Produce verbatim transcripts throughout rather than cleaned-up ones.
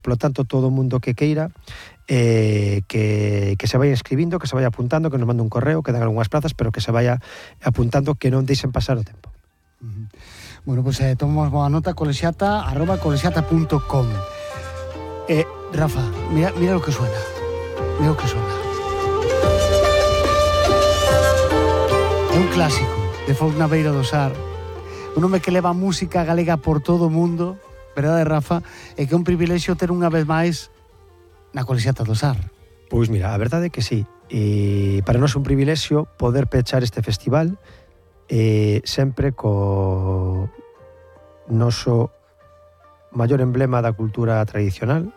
Por lo tanto, todo o mundo que queira eh, que, que se vaya inscribindo, que se vaya apuntando, que nos mande un correo, que dan algunhas plazas, pero que se vaya apuntando, que non deixen pasar o tempo. Uh-huh. Bueno, pois pues, eh, tomamos boa nota, colexiata arroba colexiata punto com. eh, Rafa, mira, mira o que suena. Mira o que suena. É un clásico de folk na beira do Sar, un home que leva música galega por todo o mundo, verdade, Rafa? É que é un privilexio ter unha vez máis na colexiata do Sar. Pois mira, a verdade é que sí. E para nós é un privilexio poder pechar este festival eh, sempre co noso maior emblema da cultura tradicional,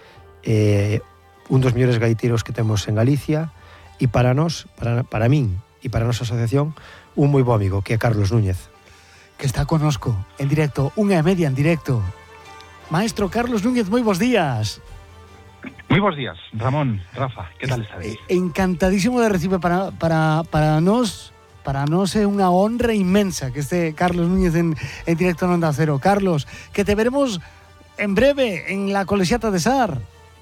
eh, un dos mellores gaiteiros que temos en Galicia, e para nós, para, para min e para a nosa asociación, un moi bo amigo, que é Carlos Núñez, que está conosco en directo, unha e media en directo. Maestro Carlos Núñez, moi bons días. Moi bons días, Ramón, Rafa, que tal estáis? Encantadísimo de recibir para, para, para nós, para nós é unha honra inmensa que este Carlos Núñez en, en directo en Onda Cero. Carlos, que te veremos en breve en la colexiata de Sar.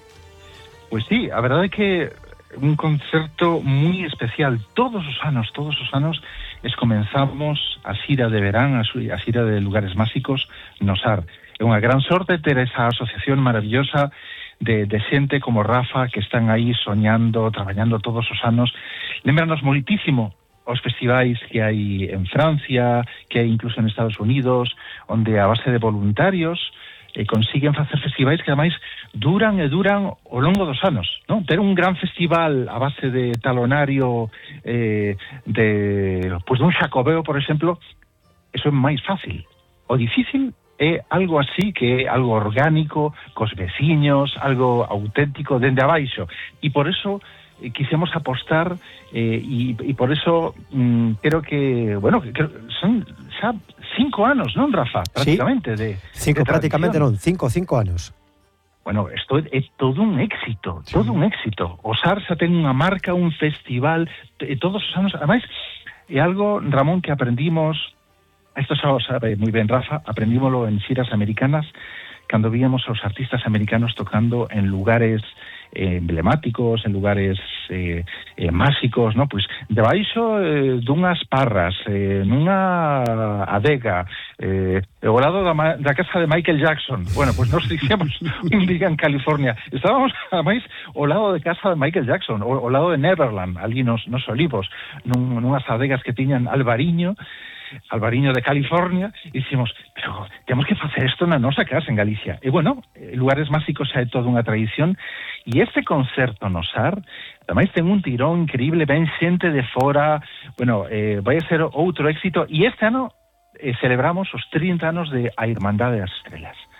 Pois sí, a verdade é que un concerto moi especial. Todos os anos, todos os anos, es comenzamos a xira de verán, a xira de lugares máxicos no Sar. É unha gran sorte ter esa asociación maravillosa de, de xente como Rafa, que están aí soñando, traballando todos os anos. Lembranos moitísimo os festivais que hai en Francia, que hai incluso en Estados Unidos, onde a base de voluntarios eh, consiguen facer festivais que ademais duran e duran ao longo dos anos, non? Ter un gran festival a base de talonario eh, de, pues, de un xacobeo, por exemplo, eso é máis fácil. O difícil é algo así, que é algo orgánico, cos veciños, algo auténtico dende abaixo. E por eso eh, quisemos apostar eh, e, e por eso mm, creo que, bueno, que, que son xa cinco anos, non, Rafa? Prácticamente. Sí, de, cinco, de prácticamente non, cinco, cinco anos. Bueno, isto é, é todo un éxito, sí. todo un éxito. O Sar xa ten unha marca, un festival, e todos os anos, ademais, é algo, Ramón, que aprendimos. Esto xa o sabe moi ben Rafa, aprendímolo en xiras americanas, cando víamos aos artistas americanos tocando en lugares eh, emblemáticos, en lugares eh, eh, máxicos, ¿no? Pois debaixo eh, dunhas parras, eh, nunha adega, eh, ao lado da, da casa de Michael Jackson. Bueno, pois nos dixemos un día en California. Estábamos, ademais, ao lado de casa de Michael Jackson, ao, ao lado de Neverland, ali nos, nos olivos, nun, nunhas adegas que tiñan Albariño, Albariño de California, e dicimos, pero temos que facer isto na nosa casa en Galicia. E bueno, lugares máxicos xa é toda unha tradición, e este concerto no Sar tamén ten un tirón increíble, ven xente de fora, bueno, eh, vai a ser outro éxito, e este ano eh, celebramos os trinta anos de A Irmandade das Estrelas.